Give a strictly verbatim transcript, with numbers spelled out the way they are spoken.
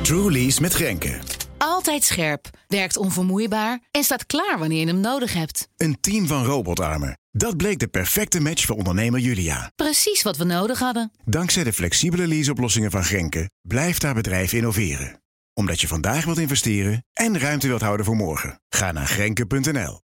True Lease met Grenke. Altijd scherp, werkt onvermoeibaar en staat klaar wanneer je hem nodig hebt. Een team van robotarmen. Dat bleek de perfecte match voor ondernemer Julia. Precies wat we nodig hadden. Dankzij de flexibele leaseoplossingen van Grenke blijft haar bedrijf innoveren. Omdat je vandaag wilt investeren en ruimte wilt houden voor morgen. Ga naar grenke punt n l.